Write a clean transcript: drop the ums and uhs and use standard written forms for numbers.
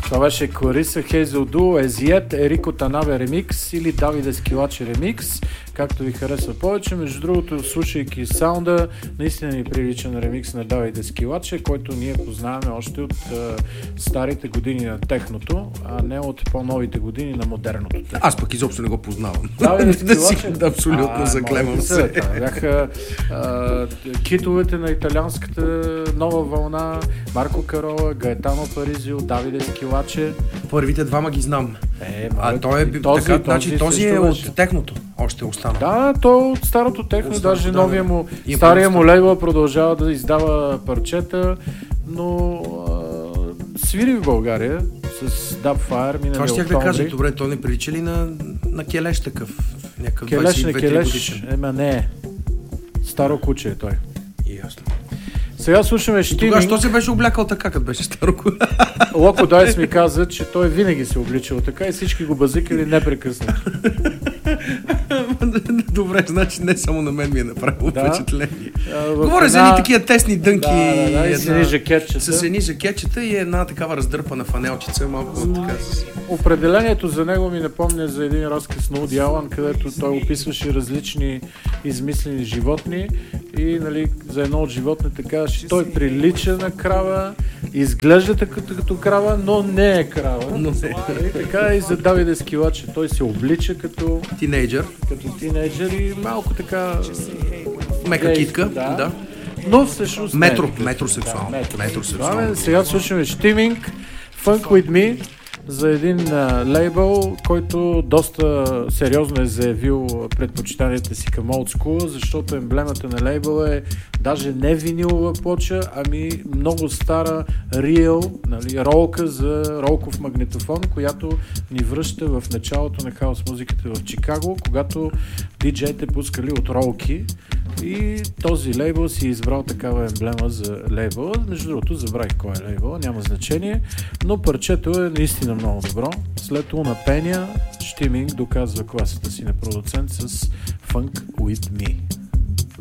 Това беше Клариса Хейзелду, Езиет, Ерико Танабе ремикс или Давиде Скилаче ремикс, както ви харесва повече. Между другото, слушайки саунда, наистина ми прилича на ремикс на Давиде Скилаче, който ние познаваме още от старите години на техното, а не от по-новите години на модерното. Аз пък изобщо не го познавам. Давиде Скилаче? Абсолютно заклемам се. Бяха китовете на италианската нова вълна, Марко Карола, Гаетано Паризио, Давиде Скилаче. Първите двама ги знам. Той е този е от техното. Още е останал. Да, той от старото техно, даже новия му, стария му лейбъл продължава да издава парчета, но свири в България с Dubfire миналия това ще октомври. да кажа, добре, то не прилича ли на Келеш такъв? Някакъв Келеш на 22 Келеш, годишен. не. Старо куче е той. Ясно. Сега слушаме Штиминг. Тогава, що се беше облякал така, като беше старо? Локо Дайс ми каза, че той винаги се обличал така и всички го базикали непрекъснато. Добре, значи не само на мен ми е направило впечатление. Говоря за една... едни такива тесни дънки. И с едни жакетчета. С едни жакетчета и една такава раздърпана фанелчица. Малко така. Определението за него ми напомня за един разказ на Уди Алън, където той описваше различни измислени животни и за едно от животните казваше, той прилича на крава, изглежда като крава, но не е крава. И така и за Давиде Скилаче. Той се облича като тинейджър и малко така мека китка. Да. Но всъщност метросексуал. Сега слушаме Штиминг, Funk With Me, за един лейбъл, който доста сериозно е заявил предпочитанията си към Old School, защото емблемата на лейбъла е даже не винилова плоча, ами много стара ролка за ролков магнитофон, която ни връща в началото на хаос музиката в Чикаго, когато диджеите пускали от ролки и този лейбъл си е избрал такава емблема за лейбъла. Между другото, забравих кой е лейбъл, няма значение, но парчето е наистина много добро. След Луна Пеня, Штиминг доказва класата си на продуцент с Funk With Me.